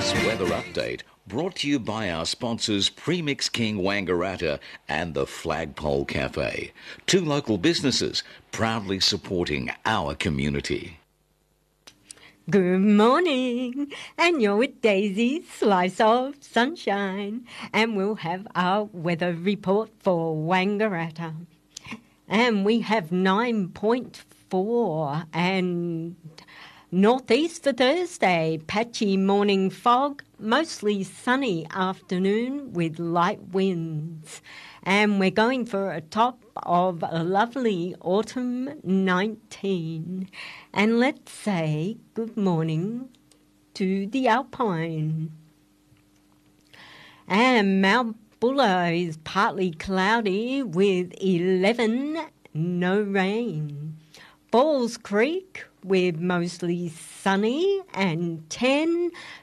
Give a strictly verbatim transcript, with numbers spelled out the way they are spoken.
This weather update brought to you by our sponsors Premix King Wangaratta and the Flagpole Cafe, two local businesses proudly supporting our community. Good morning, and you're with Daisy, Slice of Sunshine, and we'll have our weather report for Wangaratta. And we have nine point four, and northeast for Thursday, patchy morning fog, mostly sunny afternoon with light winds. And we're going for a top of a lovely autumn nineteen. And let's say good morning to the Alpine. And Mount Buller is partly cloudy with eleven, no rain. Falls Creek with mostly sunny and ten,